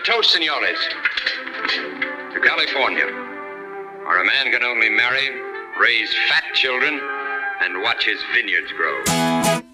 toast, senores. To California, where a man can only marry, raise fat children, and watch his vineyards grow.